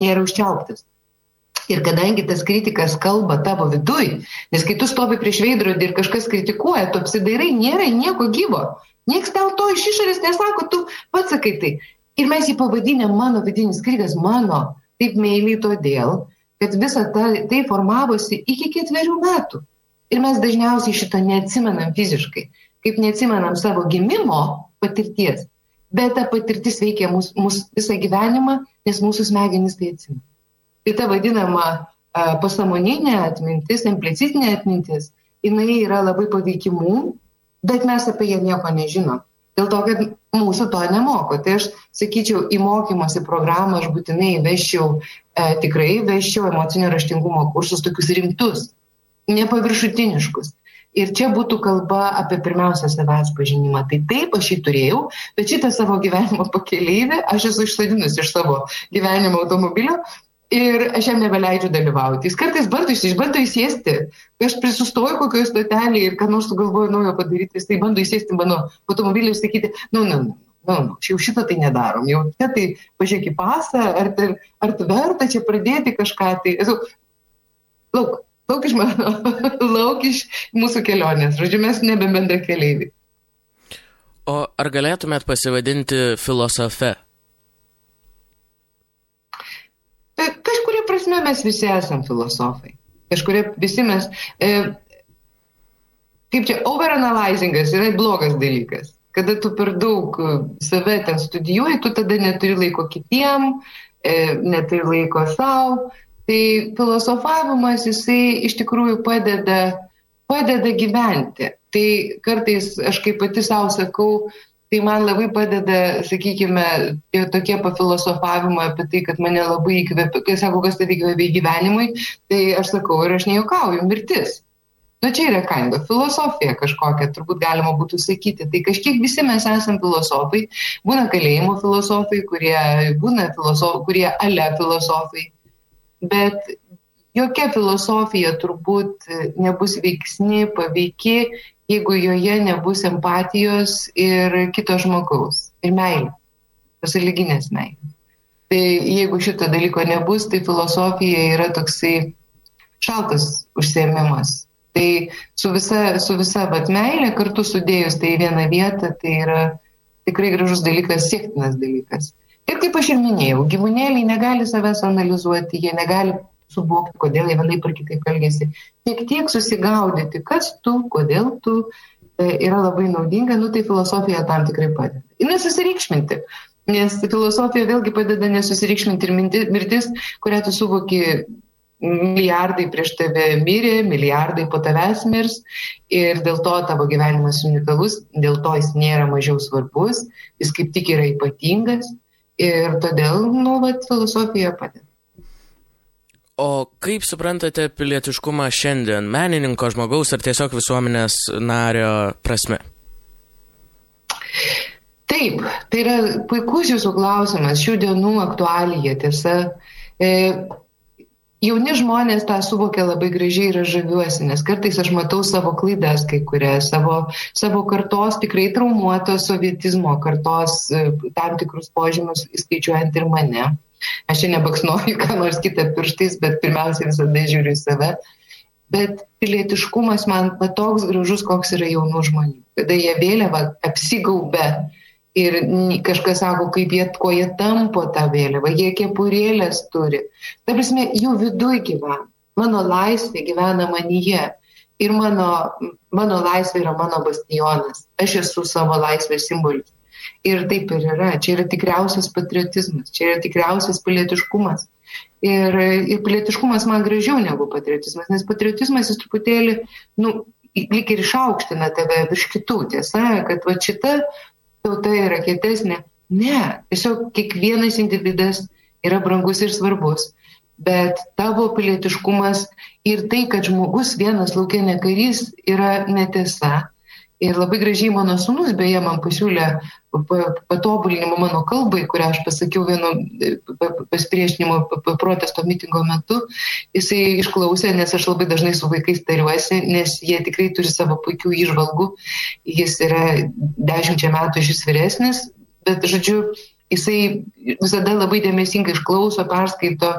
yra užčiauptas. Ir kadangi tas kritikas kalba tavo viduj, nes kai tu stovi prieš veidrodį ir kažkas kritikuoja, tu apsidairai, nėra nieko gyvo. Niekas tau to iš išorės nesako, tu pats sakai tai. Ir mes jį pavadinėm mano vidinis kritikas, mano, taip meiliai todėl, kad visa tai formavosi iki 4 metų. Ir mes dažniausiai šito neatsimenam fiziškai, kaip neatsimenam savo gimimo patirties, bet ta patirtis veikia mūsų visą gyvenimą, nes mūsų smegenys tai atsimena. Tai ta vadinama pasąmoninė atmintis, implicitinė atmintis, jinai yra labai paveikimų, bet mes apie ją nieko nežinom. Dėl to, kad mūsų to nemoko. Tai aš sakyčiau, į mokymosi programą aš būtinai tikrai įvesčiau emocinio raštingumo kursus tokius rimtus, nepaviršutiniškus. Ir čia būtų kalba apie pirmiausia savęs pažinimą. Tai taip, aš jį turėjau, bet šitą savo gyvenimo pakeleivį aš esu išsodinusi iš savo gyvenimo automobilio ir aš jam nebeleidžiu dalyvauti. Jis kartais bando įsėsti. Kai aš prisustoju kokioje stotelėje ir ką nors sugalvoju naujo padaryti, jis tai bando įsėsti mano automobilį ir sakyti, jau šitą tai nedarom. Jau čia tai pažiūrėk į pasą, ar verta čia pradėti kažką tai. Lauk iš mano, lauk iš mūsų kelionės. Žodžiu, mes nebe bendra keleiviai. O ar galėtumėt pasivadinti filosofe? Kažkuria prasme mes visi esam filosofai. Kažkuria visi mes... Kaip čia, overanalyzingas yra blogas dalykas. Kada tu per daug save ten studijuoji, tu tada neturi laiko kitiem, neturi laiko savo. Tai filosofavimas, jisai iš tikrųjų padeda gyventi. Tai kartais aš kaip pati savo sakau, tai man labai padeda, sakykime, tokie pafilosofavimai apie tai, kad mane labai įkvėpia, kai sako, kas tai įkvėpia gyvenimui, tai aš sakau ir aš nejuokauju, mirtis. Čia yra filosofija kažkokia, turbūt galima būtų sakyti. Tai kažkiek visi mes esam filosofai, būna kalėjimo filosofai, kurie ale filosofai. Bet jokia filosofija turbūt nebus veiksni, paveiki, jeigu joje nebus empatijos ir kito žmogaus. Ir meilė. Pasąlyginės meilės. Tai jeigu šito dalyko nebus, tai filosofija yra toksai šaltas užsiėmimas. Tai su visa meilė kartu sudėjus tai į vieną vietą, tai yra tikrai gražus dalykas, siektinas dalykas. Ir kaip aš ir minėjau, gyvūnėliai negali savęs analizuoti, jie negali suvokti, kodėl jie vienaip ar kitaip elgiasi. Tiek susigaudyti, kas tu, kodėl tu, yra labai naudinga, tai filosofija tam tikrai padeda. Ir nesusireikšminti, nes filosofija vėlgi padeda nesusireikšminti ir mirtis, kurią tu suvoki, milijardai prieš tave mirė, milijardai po tavęs mirs ir dėl to tavo gyvenimas unikalus, dėl to jis nėra mažiau svarbus, jis kaip tik yra ypatingas ir todėl, filosofija padeda. O kaip suprantate pilietiškumą šiandien, menininko, žmogaus ar tiesiog visuomenės nario prasme? Taip, tai yra puikus jūsų klausimas, šių dienų aktualija, tiesa. Jauni žmonės tą suvokia labai gražiai ir aš žaviuosi, nes kartais aš matau savo klaidas kai kurias, savo kartos tikrai traumuotos sovietizmo kartos tam tikrus požymius, įskaičiuojant ir mane. Aš čia nebaksnuoju, ką nors kitą pirštais, bet pirmiausia visada žiūriu į save. Bet pilietiškumas man toks gražus, koks yra jaunų žmonių. Kada jie vėliavą apsigaubia ir kažkas sako, ko jie tampo tą vėliavą, jie kepurėlės turi. Ta prasme, jų viduj gyvena. Mano laisvė gyvena manyje. Ir mano laisvė yra mano bastionas. Aš esu savo laisvės simbolis. Ir taip ir yra. Čia yra tikriausias patriotizmas, čia yra tikriausias pilietiškumas. Ir pilietiškumas man gražiau negu patriotizmas, nes patriotizmas jis truputėlį, lyg ir išaukština tave virš kitų, tiesa, kad šita tauta yra kietesnė. Ne, tiesiog kiekvienas individas yra brangus ir svarbus. Bet tavo pilietiškumas ir tai, kad žmogus vienas lauke ne karys, yra netiesa. Ir labai gražiai mano sūnus, beje, man pasiūlė patobulinimą mano kalbai, kurią aš pasakiau vieno pasipriešinimo protesto mitingo metu. Jisai išklausė, nes aš labai dažnai su vaikais tariuosi, nes jie tikrai turi savo puikių įžvalgų. Jis yra 10 metų iš jis vyresnis, bet, žodžiu, jisai visada labai dėmesingai išklauso, perskaito